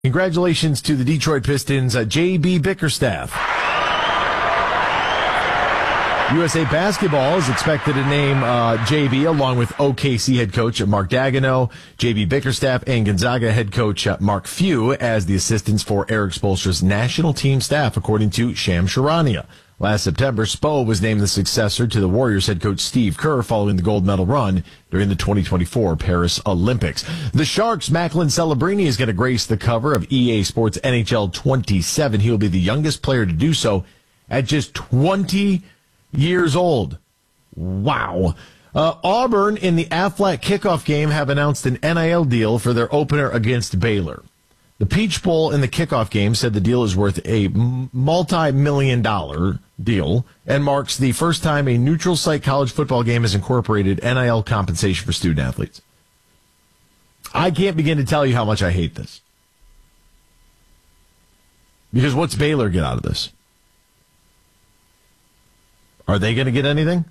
Congratulations to the Detroit Pistons' J.B. Bickerstaff. USA Basketball is expected to name J.B. along with OKC head coach Mark Daigneault, J.B. Bickerstaff, and Gonzaga head coach Mark Few as the assistants for Eric Spoelstra's national team staff, according to Shams Charania. Last September, Spo was named the successor to the Warriors head coach Steve Kerr following the gold medal run during the 2024 Paris Olympics. The Sharks' Macklin Celebrini is going to grace the cover of EA Sports NHL 27. He will be the youngest player to do so at just 20 years old. Wow. Auburn in the Aflac kickoff game have announced an NIL deal for their opener against Baylor. The Peach Bowl in the kickoff game said the deal is worth a multi-million-dollar deal and marks the first time a neutral site college football game has incorporated NIL compensation for student athletes. I can't begin to tell you how much I hate this. Because what's Baylor get out of this? Are they going to get anything?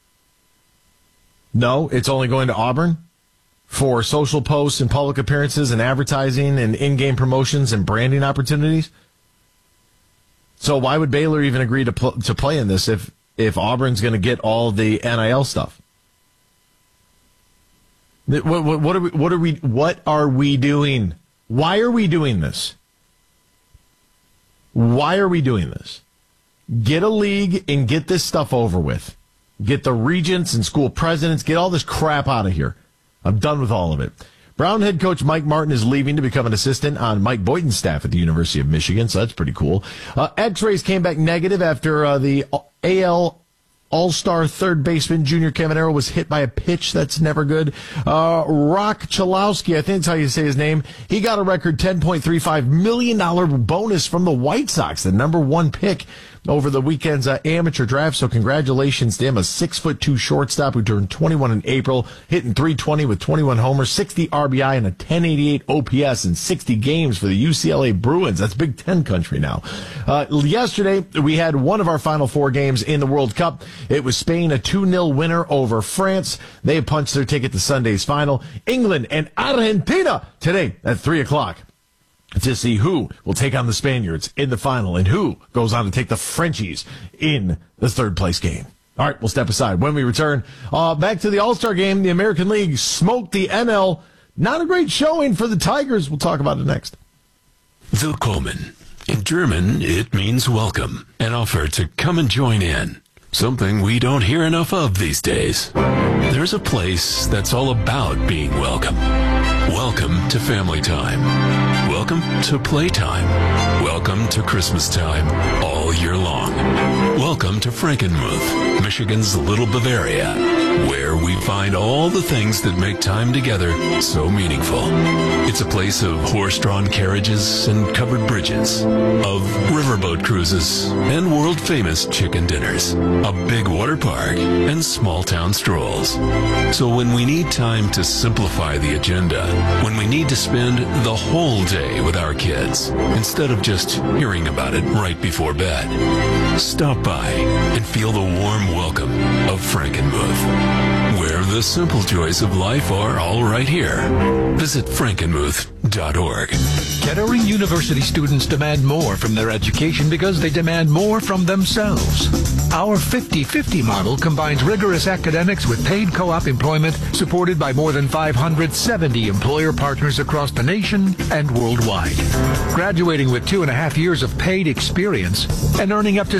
No, it's only going to Auburn for social posts and public appearances and advertising and in-game promotions and branding opportunities. So why would Baylor even agree to play in this if Auburn's going to get all the NIL stuff? What are we doing? Why are we doing this? Why are we doing this? Get a league and get this stuff over with. Get the regents and school presidents, get all this crap out of here. I'm done with all of it. Brown head coach Mike Martin is leaving to become an assistant on Mike Boynton's staff at the University of Michigan, so that's pretty cool. X-rays came back negative after the AL All-Star third baseman Junior Caminero was hit by a pitch. That's never good. Rock Chalowski, I think that's how you say his name. He got a record $10.35 million bonus from the White Sox, the number one pick over the weekend's amateur draft. So congratulations to him, a 6'2" shortstop who turned 21 in April, hitting .320 with 21 homers, 60 RBI, and a 1088 OPS in 60 games for the UCLA Bruins. That's Big Ten country now. Yesterday, we had one of our Final Four games in the World Cup. It was Spain, a 2-0 winner over France. They punched their ticket to Sunday's final. England and Argentina today at 3 o'clock. To see who will take on the Spaniards in the final and who goes on to take the Frenchies in the third place game. All right, we'll step aside. When we return, back to the All-Star game, the American League smoked the NL. Not a great showing for the Tigers. We'll talk about it next. Willkommen. In German, it means welcome, an offer to come and join in. Something we don't hear enough of these days. There's a place that's all about being welcome. Welcome to family time. Welcome to playtime. Welcome to Christmas time all year long. Welcome to Frankenmuth, Michigan's Little Bavaria, where we find all the things that make time together so meaningful. It's a place of horse-drawn carriages and covered bridges, of riverboat cruises and world-famous chicken dinners, a big water park, and small-town strolls. So when we need time to simplify the agenda, when we need to spend the whole day with our kids, instead of just hearing about it right before bed, stop by and feel the warm welcome of Frankenmuth, where the simple joys of life are all right here. Visit frankenmuth.org. Kettering University students demand more from their education because they demand more from themselves. Our 50-50 model combines rigorous academics with paid co-op employment supported by more than 570 employer partners across the nation and worldwide. Graduating with 2.5 years of paid experience and earning up to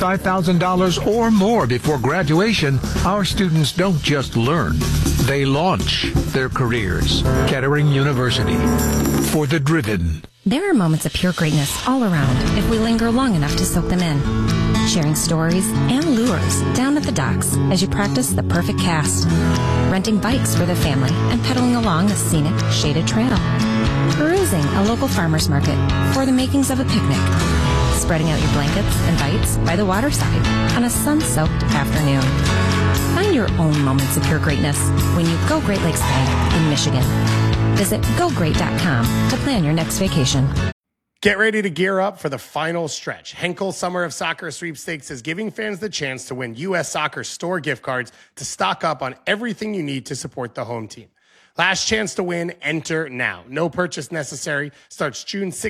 $75,000 or more before graduation, our students don't just learn, they launch their careers. Kettering University, for the driven. There are moments of pure greatness all around if we linger long enough to soak them in. Sharing stories and lures down at the docks as you practice the perfect cast. Renting bikes for the family and pedaling along the scenic, shaded trail. Perusing a local farmer's market for the makings of a picnic. Spreading out your blankets and bites by the waterside on a sun-soaked afternoon. Find your own moments of pure greatness when you go Great Lakes Bay in Michigan. Visit GoGreat.com to plan your next vacation. Get ready to gear up for the final stretch. Henkel Summer of Soccer Sweepstakes is giving fans the chance to win U.S. Soccer store gift cards to stock up on everything you need to support the home team. Last chance to win. Enter now. No purchase necessary. Starts June 6th.